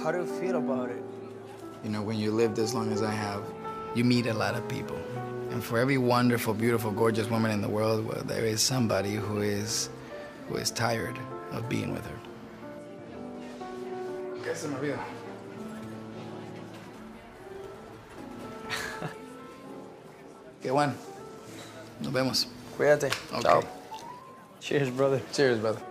How do you feel about it? You know, when you lived as long as I have, you meet a lot of people. And for every wonderful, beautiful, gorgeous woman in the world, well, there is somebody who is tired of being with her. ¿Qué se me olvida? Qué bueno. Nos vemos. Cuídate. Okay. Chao. Cheers, brother. Cheers, brother.